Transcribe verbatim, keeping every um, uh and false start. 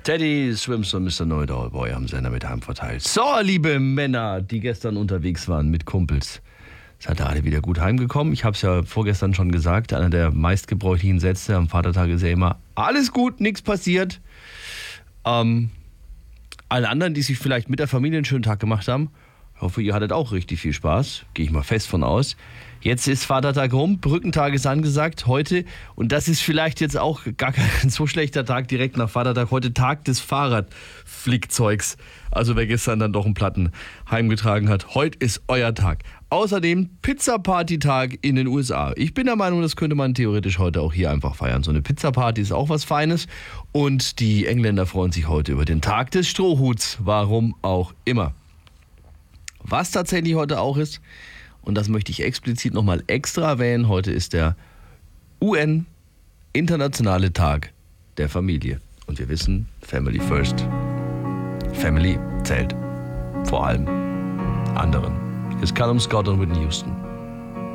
Teddy Swims und Mister Neudauer am Sender mit Heim verteilt. So, liebe Männer, die gestern unterwegs waren mit Kumpels. Seid ihr alle wieder gut heimgekommen? Ich habe es ja vorgestern schon gesagt, einer der meistgebräuchlichen Sätze am Vatertag ist ja immer, alles gut, nichts passiert. Ähm, alle anderen, die sich vielleicht mit der Familie einen schönen Tag gemacht haben, ich hoffe, ihr hattet auch richtig viel Spaß, gehe ich mal fest von aus. Jetzt ist Vatertag rum, Brückentag ist angesagt heute und das ist vielleicht jetzt auch gar kein so schlechter Tag direkt nach Vatertag. Heute Tag des Fahrradflickzeugs. Also wer gestern dann doch einen Platten heimgetragen hat, heute ist euer Tag. Außerdem Pizza-Party-Tag in den U S A. Ich bin der Meinung, das könnte man theoretisch heute auch hier einfach feiern. So eine Pizza-Party ist auch was Feines und die Engländer freuen sich heute über den Tag des Strohhuts. Warum auch immer. Was tatsächlich heute auch ist, und das möchte ich explizit nochmal extra erwähnen, heute ist der U N-Internationale Tag der Familie. Und wir wissen, Family First. Family zählt vor allem anderen. Es kann um Scott und Whitney Houston.